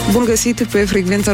Bun găsit pe frecvența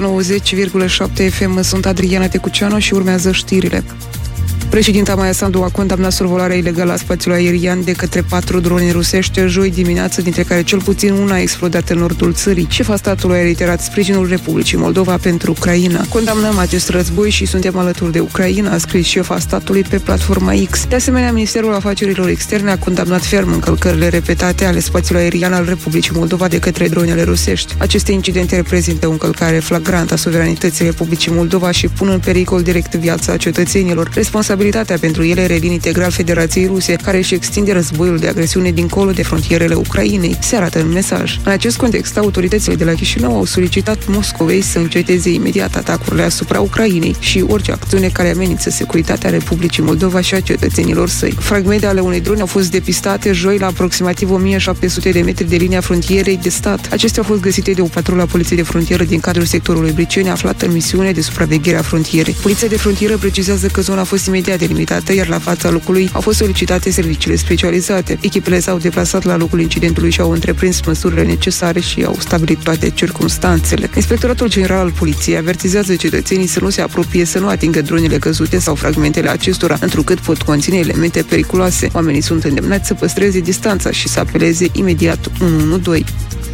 90,7 FM, sunt Adriana Tecuceanu și urmează știrile. Președinta Maia Sandu a condamnat survolarea ilegală a spațiului aerian de către 4 drone rusești joi dimineață, dintre care cel puțin una a explodat în nordul țării. Șefa statului a reiterat sprijinul Republicii Moldova pentru Ucraina. Condamnăm acest război și suntem alături de Ucraina, a scris șefa statului pe platforma X. De asemenea, Ministerul Afacerilor Externe a condamnat ferm încălcările repetate ale spațiului aerian al Republicii Moldova de către dronele rusești. Aceste incidente reprezintă o încălcare flagrantă a suveranității Republicii Moldova și pun în pericol direct viața cetățenilor. Responsabilitatea pentru ele revine integral Federației Ruse, care își extinde războiul de agresiune dincolo de frontierele Ucrainei, se arată în mesaj. În acest context, autoritățile de la Chișinău au solicitat Moscovei să înceteze imediat atacurile asupra Ucrainei și orice acțiune care amenință securitatea Republicii Moldova și a cetățenilor săi. Fragmente ale unei drone au fost depistate joi la aproximativ 1700 de metri de linia frontierei de stat. Acestea au fost găsite de o patrulă a Poliției de Frontieră din cadrul sectorului Briceni, aflată în misiune de supraveghere a frontierei. Poliția de Frontieră precizează că zona a fost imediat delimitată, iar la fața locului au fost solicitate serviciile specializate. Echipele s-au deplasat la locul incidentului și au întreprins măsurile necesare și au stabilit toate circumstanțele. Inspectoratul General al Poliției avertizează cetățenii să nu se apropie, să nu atingă dronele căzute sau fragmentele acestora, întrucât pot conține elemente periculoase. Oamenii sunt îndemnați să păstreze distanța și să apeleze imediat 112.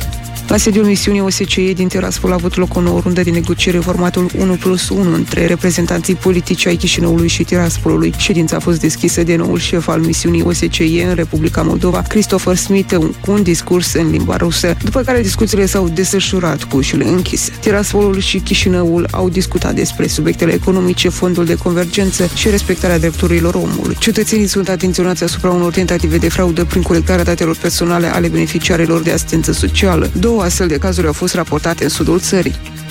La sediul misiunii OSCE din Tiraspol a avut loc o nouă rundă de negociere, formatul 1+1 între reprezentanții politici ai Chișinăului și Tiraspolului. Ședința a fost deschisă de noul șef al misiunii OSCE în Republica Moldova, Christopher Smith, cu un discurs în limba rusă, după care discuțiile s-au desfășurat cu ușile închise. Tiraspolul și Chișinăul au discutat despre subiectele economice, fondul de convergență și respectarea drepturilor omului. Cetățenii sunt atenționați asupra unor tentative de fraudă prin colectarea datelor personale ale beneficiarilor de asistență socială. Două astfel de cazuri au fost raportate în sudul țării,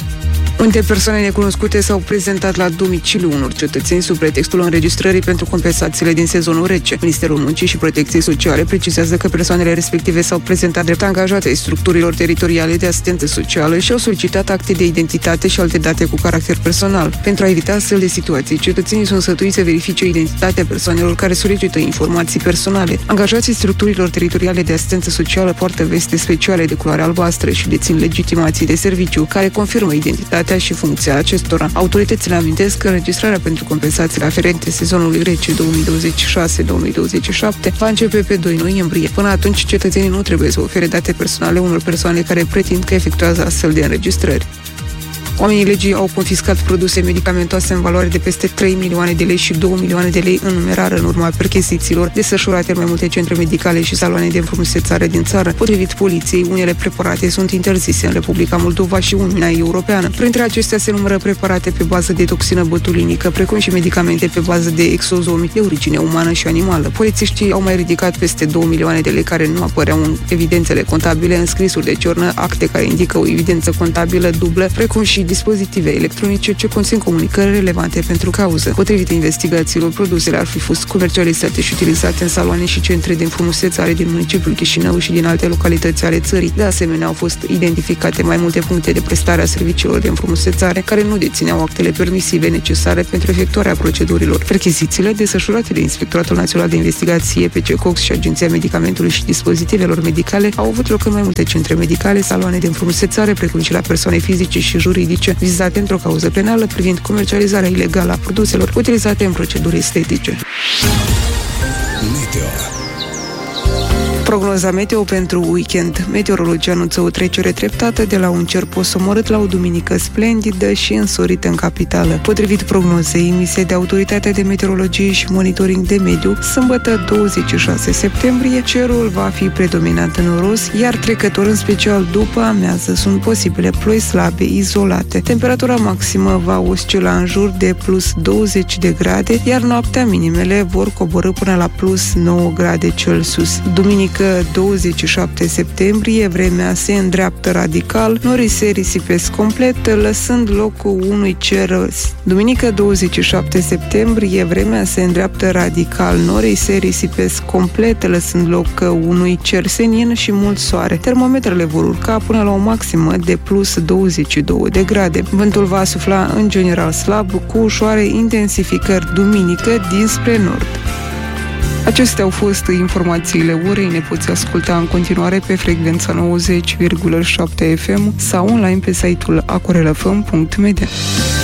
unde persoane necunoscute s-au prezentat la domiciliu unor cetățeni sub pretextul înregistrării pentru compensațiile din sezonul rece. Ministerul Muncii și Protecției Sociale precizează că persoanele respective s-au prezentat drept angajate ai structurilor teritoriale de asistență socială și au solicitat acte de identitate și alte date cu caracter personal. Pentru a evita astfel de situații, cetățenii sunt sfătuiți să verifice identitatea persoanelor care solicită informații personale. Angajații structurilor teritoriale de asistență socială poartă veste speciale de culoare albastră și dețin legitimații de serviciu care confirmă identitatea și funcția acestora. Autoritățile amintesc că înregistrarea pentru compensațiile aferente sezonului rece 2026-2027 va începe pe 2 noiembrie. Până atunci, cetățenii nu trebuie să ofere date personale unor persoane care pretind că efectuează astfel de înregistrări. Oamenii legii au confiscat produse medicamentoase în valoare de peste 3 milioane de lei și 2 milioane de lei în numerar în urma perchezițiilor desfășurate în mai multe centre medicale și saloane de înfrumusețare din țară. Potrivit poliției, unele preparate sunt interzise în Republica Moldova și Uniunea Europeană. Printre acestea se numără preparate pe bază de toxină botulinică, precum și medicamente pe bază de exozomi de origine umană și animală. Polițiștii au mai ridicat peste 2 milioane de lei care nu apăreau în evidențele contabile, în scrisuri de ciornă, acte care indică o evidență contabilă dublă, precum și dispozitive electronice ce conțin comunicări relevante pentru cauză. Potrivit investigațiilor, produsele ar fi fost comercializate și utilizate în saloane și centre de înfrumusețare din municipiul Chișinău și din alte localități ale țării. De asemenea, au fost identificate mai multe puncte de prestare a serviciilor de înfrumusețare care nu dețineau actele permisive necesare pentru efectuarea procedurilor. Perchezițiile desfășurate de Inspectoratul Național de Investigație, PCCOX și Agenția Medicamentului și Dispozitivelor Medicale au avut loc în mai multe centre medicale, saloane de înfrumusețare, precum și la persoane fizice și juridice vizate într-o cauză penală privind comercializarea ilegală a produselor utilizate în proceduri estetice. Prognoza meteo pentru weekend. Meteorologii anunță o trecere treptată de la un cer posomorât la o duminică splendidă și însorită în capitală. Potrivit prognozei emise de Autoritatea de Meteorologie și Monitoring de Mediu, sâmbătă 26 septembrie, cerul va fi predominant noros, iar trecător, în special după amiază, sunt posibile ploi slabe, izolate. Temperatura maximă va oscila în jur de plus 20 de grade, iar noaptea minimele vor coborî până la plus 9 grade Celsius. Duminică 27 septembrie, vremea se îndreaptă radical, norii se risipesc complet, lăsând locul unui cer. Duminică 27 septembrie, vremea se îndreaptă radical, norii se risipesc complet, lăsând loc unui cer senin și mult soare. Termometrele vor urca până la o maximă de plus 22 de grade. Vântul va sufla în general slab, cu ușoare intensificări duminică dinspre nord. Acestea au fost informațiile orei. Ne poți asculta în continuare pe frecvența 90,7 FM sau online pe site-ul acorelfm.media.